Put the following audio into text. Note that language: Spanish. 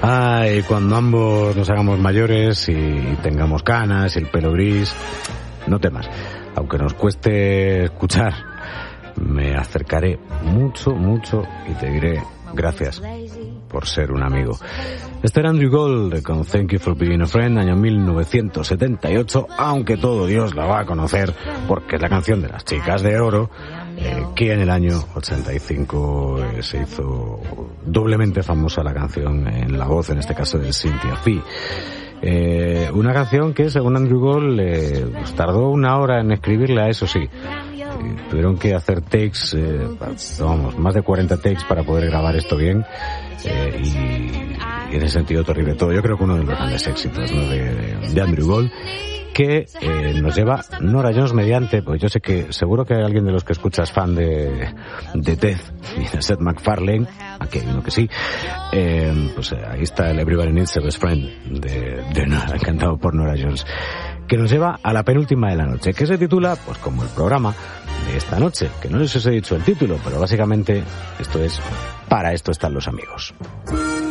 Ay, cuando ambos nos hagamos mayores y tengamos canas y el pelo gris, no temas. Aunque nos cueste escuchar, me acercaré mucho y te diré gracias por ser un amigo. Este era Andrew Gold con Thank You for Being a Friend, año 1978, aunque todo Dios la va a conocer porque es la canción de las Chicas de Oro, que en el año 85 se hizo doblemente famosa la canción en la voz, en este caso de Cynthia Fee. Una canción que, según Andrew Gold, tardó 1 hora en escribirla, eso sí. Tuvieron que hacer takes, más de 40 takes para poder grabar esto bien, y en ese sentido terrible todo. Yo creo que uno de los grandes éxitos, ¿no?, de Andrew Gold, que nos lleva Norah Jones mediante, pues yo sé que seguro que hay alguien de los que escuchas fan de Death y de Seth MacFarlane, aquí hay uno que sí, pues ahí está el Everybody Needs a Best Friend de Norah, cantado por Norah Jones, que nos lleva a la penúltima de la noche, que se titula, pues como el programa de esta noche, que no les os he dicho el título, pero básicamente esto es Para esto están los amigos.